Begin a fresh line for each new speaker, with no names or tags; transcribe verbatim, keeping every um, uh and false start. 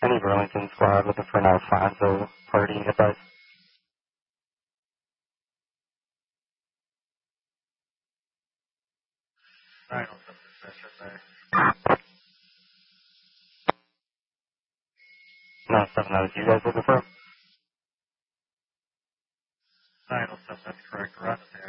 Any Burlington squad looking for an Alfonso party advice?
nine oh seven, Fisher, there.
No, seven, that was you guys looking for?
nine oh seven, that's correct. We're on the